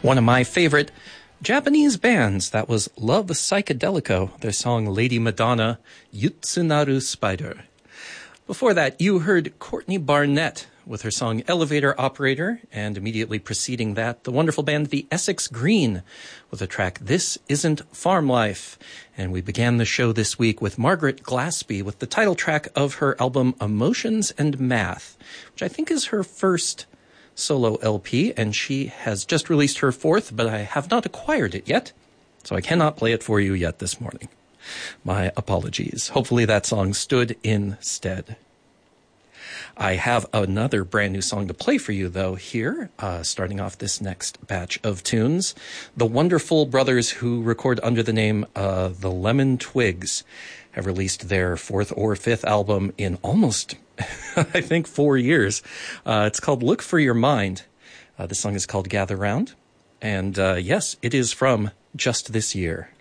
One of my favorite Japanese bands, that was Love Psychedelico, their song Lady Madonna, Yutsunaru Spider. Before that, you heard Courtney Barnett with her song Elevator Operator, and immediately preceding that, the wonderful band The Essex Green with the track This Isn't Farm Life. And we began the show this week with Margaret Glaspie with the title track of her album Emotions and Math, which I think is her first solo LP, and she has just released her fourth, but I have not acquired it yet, so I cannot play it for you yet this morning. My apologies. Hopefully that song stood instead. I have another brand new song to play for you, though, here, starting off this next batch of tunes. The wonderful brothers who record under the name The Lemon Twigs have released their fourth or fifth album in almost, I think, 4 years. It's called Look for Your Mind. This song is called Gather Round. And yes, it is from just this year.